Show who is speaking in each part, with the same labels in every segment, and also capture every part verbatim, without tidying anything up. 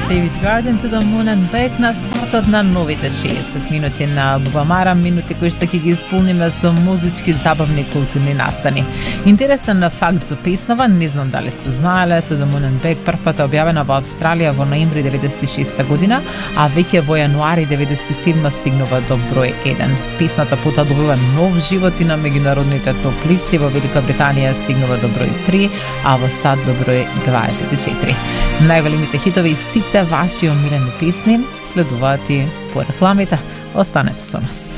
Speaker 1: Savage Garden to the Moon and Back на стартот на новите шеесет минути на Бубамара, минути кои што ќе ги исполниме со музички, забавни, културни настани. Интересен факт за песнава, не знам дали сте знаеле, To the Moon and Back прв пат објавена во Австралија во ноември деветдесет и шеста година, а веќе во јануари деветдесет и седма стигнува до број еден. Песната пота добива нов живот и на меѓународните топ листи. Во Велика Британија стигнува до број три, а во САД до број дваесет и четири. Најголемите хитови и сите ваши омилени песни следуваат и по рекламите. Останете со нас.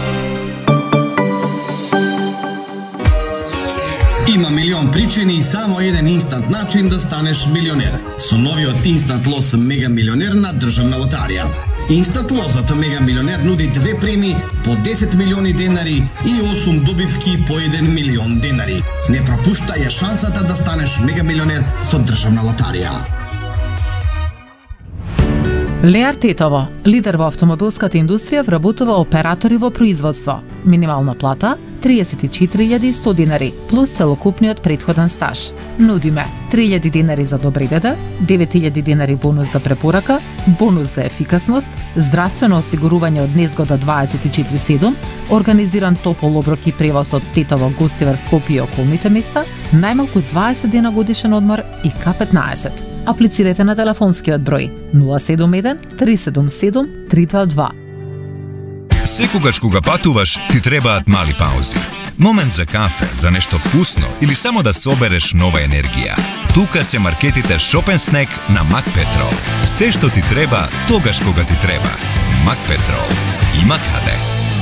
Speaker 2: Има милион причини и само еден инстант начин да станеш милионер. Со новиот Инстант Лос Мега Милионер на Државна лотарија. Инстант Лосот Мега Милионер нуди две преми по десет милиони денари и осум добивки по еден милион денари. Не пропуштај шансата да станеш мега милионер со Државна лотарија.
Speaker 1: Леар Тетово, лидер во автомобилската индустрија, вработува оператори во производство. Минимална плата триесет и четири илјади и сто динари, плюс целокупниот претходен стаж. Нудиме три илјади динари за добри деда, девет илјади динари бонус за препорака, бонус за ефикасност, здравствено осигурување од незгода дваесет и четири седум, организиран топол оброк и превоз од Тетово, Гостивар, Скопје и околните места, најмалку дваесет дена годишен одмор и К петнаесет. Аплицирайте на телефонскиот број нула седум еден три седум седум три два два.
Speaker 3: Секогаш кога патуваш, ти требаат мали паузи. Момент за кафе, за нешто вкусно или само да собереш нова енергија. Тука се маркетите Shop and Snack на Макпетрол. Се што ти треба, тогаш кога ти треба. Макпетрол. Има каде.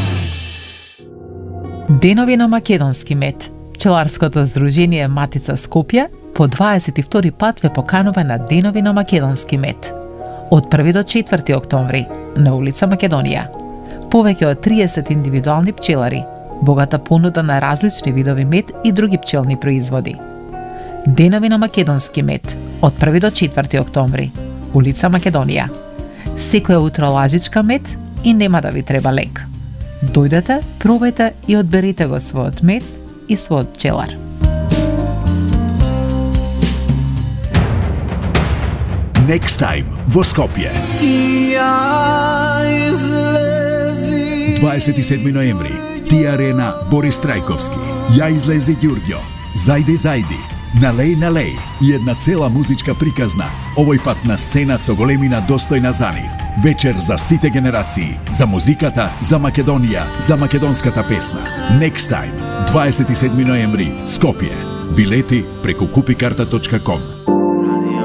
Speaker 1: Денови на македонски мед. Пчеларското здружение Матица Скопје по дваесет и втори пат ве поканува на Денови на македонски мед. Од први до четврти октомври на улица Македонија. Повеќе од триесет индивидуални пчелари, богата понуда на различни видови мед и други пчелни производи. Денови на македонски мед од први до четврти октомври, улица Македонија. Секоја утро лажичка мед и нема да ви треба лек. Дојдете, пробајте и одберете го својот мед и својот пчелар.
Speaker 4: Next Time во Скопје. дваесет и седми ноември, Ти Арена, Борис Трајковски. Ја излези Ѓурѓо. Зајди, зајди. Налеј, налеј. И една цела музичка приказна. Овој пат на сцена со големина достојна за нив. Вечер за сите генерации. За музиката, за Македонија, за македонската песна. Next Time, дваесет и седми ноември, Скопје. Билети преку купикарта точка ком.